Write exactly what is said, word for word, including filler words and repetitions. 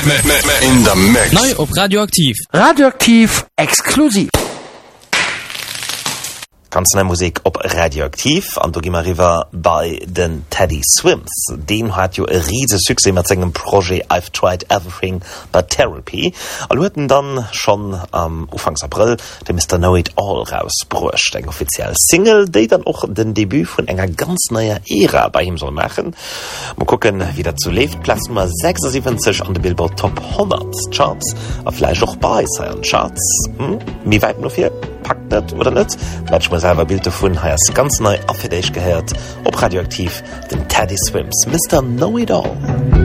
In the mix. Neu op Radioaktiv. Radioaktiv exklusiv. Ganz neue Musik op Radioaktiv an du gimmer river bei den Teddy Swims. Den hat jo e riese Suse mat segem Projekt I've Tried Everything but Therapy. All hueten dann schon am um, Ufangs April de Mister Know It All rausbrucht, eng offiziell Single, déi dann och den Debüt vun enger ganz neuer Ära bei ihm soll machen. Mal gucken, wie dat zu lebt. Platz Nummer sechsundsiebzig an de Billboard Top hundert Charts, a vielleicht auch bei seinen Charts. Hm? Wie weit noch hier? Packt net oder net? Bleibt mal selber Bild davon, heißt ganz neu auf für dich gehört, ob Radioaktiv, den Teddy Swims, Mister Know It All.